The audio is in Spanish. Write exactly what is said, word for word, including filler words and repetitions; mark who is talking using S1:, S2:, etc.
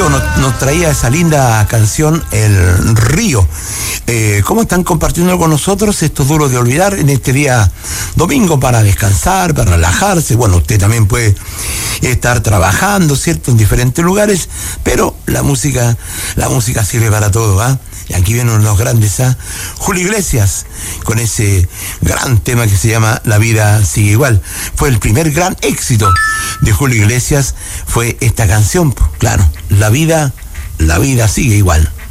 S1: Río nos, nos traía esa linda canción, El Río. Eh, ¿Cómo están compartiendo con nosotros estos duros de olvidar en este día domingo para descansar, para relajarse? Bueno, usted también puede estar trabajando, ¿cierto?, en diferentes lugares, pero la música, la música sirve para todo, ¿ah? ¿eh? Y aquí vienen unos grandes, ¿ah? ¿eh? Julio Iglesias, con ese gran tema que se llama La vida sigue igual. Fue el primer gran éxito de Julio Iglesias, fue esta canción, claro, La vida, la vida sigue igual.